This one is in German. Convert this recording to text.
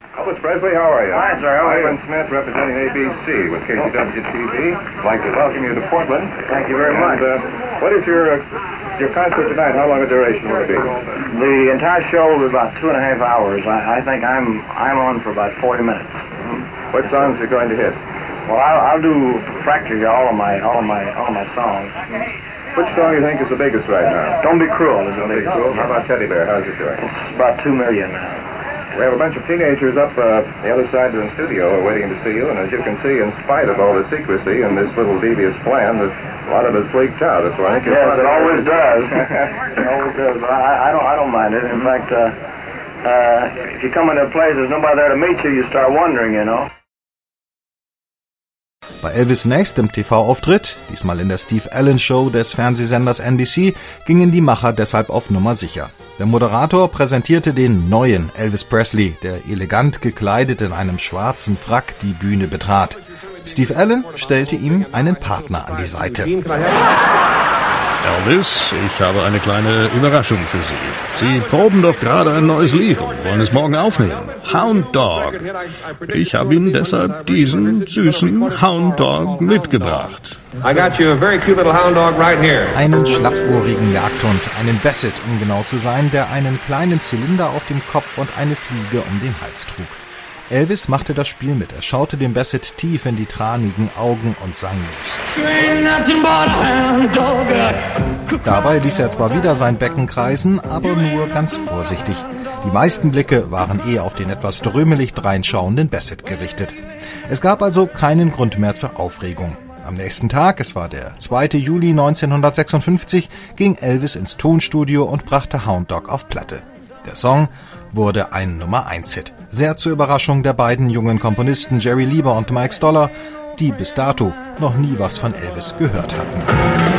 Elvis Presley, how are you? Hi, sir. How are you? Ivan Smith, representing ABC with KCW-TV. I'd like to welcome you to Portland. Thank you very much. And, what is your concert tonight? How long a duration will it be? The entire show will be about 2.5 hours. I think I'm on for about 40 minutes. What songs are you going to hit? Well, I'll do practically all of my songs. Which song do you think is the biggest right now? Don't Be Cruel is the Don't Be biggest. Cruel. How about Teddy Bear? How's it doing? It's about 2 million now. We have a bunch of teenagers up the other side of the studio waiting to see you, and as you can see, in spite of all the secrecy and this little devious plan, that a lot of us leaked out. So I think yes, it always does. It always does. But I don't mind it. In fact, if you come into a place, there's nobody there to meet you, you start wondering, you know. Bei Elvis' nächstem TV-Auftritt, diesmal in der Steve Allen Show des Fernsehsenders NBC, gingen die Macher deshalb auf Nummer sicher. Der Moderator präsentierte den neuen Elvis Presley, der elegant gekleidet in einem schwarzen Frack die Bühne betrat. Steve Allen stellte ihm einen Partner an die Seite. Elvis, ich habe eine kleine Überraschung für Sie. Sie proben doch gerade ein neues Lied und wollen es morgen aufnehmen. Hound Dog. Ich habe Ihnen deshalb diesen süßen Hound Dog mitgebracht. Einen schlappohrigen Jagdhund, einen Basset, um genau zu sein, der einen kleinen Zylinder auf dem Kopf und eine Fliege um den Hals trug. Elvis machte das Spiel mit. Er schaute dem Basset tief in die tranigen Augen und sang los. Dabei ließ er zwar wieder sein Becken kreisen, aber nur ganz vorsichtig. Die meisten Blicke waren eher auf den etwas drömelig dreinschauenden Basset gerichtet. Es gab also keinen Grund mehr zur Aufregung. Am nächsten Tag, es war der 2. Juli 1956, ging Elvis ins Tonstudio und brachte Hound Dog auf Platte. Der Song wurde ein Nummer-1-Hit. Sehr zur Überraschung der beiden jungen Komponisten Jerry Lieber und Mike Stoller, die bis dato noch nie was von Elvis gehört hatten.